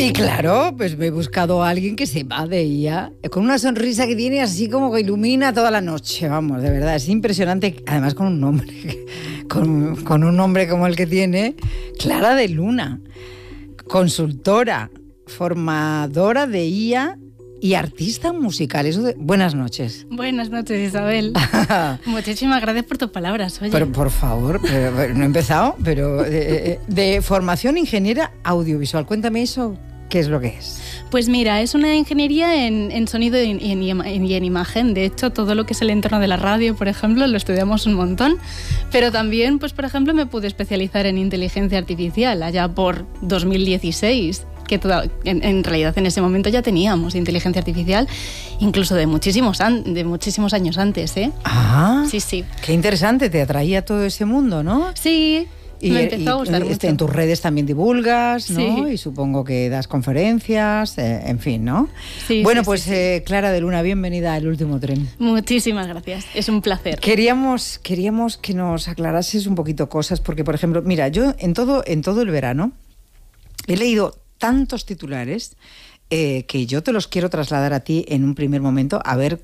Y claro, pues me he buscado a alguien que sepa de ella, con una sonrisa que tiene así como que ilumina toda la noche, vamos, de verdad, es impresionante, además con un nombre, con un nombre como el que tiene, Clara de Luna, consultora, formadora de IA y artista musical. Buenas noches. Buenas noches, Isabel. Muchísimas gracias por tus palabras. Oye. Pero por favor, pero no he empezado, pero de formación ingeniera audiovisual. Cuéntame eso, ¿qué es lo que es? Pues mira, es una ingeniería en sonido y en imagen. De hecho, todo lo que es el entorno de la radio, por ejemplo, lo estudiamos un montón. Pero también, pues por ejemplo, me pude especializar en inteligencia artificial allá por 2016. Que en realidad en ese momento ya teníamos inteligencia artificial, incluso de muchísimos años antes, ¿eh? Ah, sí. Qué interesante, te atraía todo ese mundo, ¿no? Sí, me empezó a gustar mucho. En tus redes también divulgas, ¿no? Sí. Y supongo que das conferencias, en fin, ¿no? Sí, bueno, sí, pues sí. Clara de Luna, bienvenida al Último Tren. Muchísimas gracias, es un placer. Queríamos que nos aclarases un poquito cosas, porque, por ejemplo, mira, yo en todo el verano he leído tantos titulares que yo te los quiero trasladar a ti en un primer momento, a ver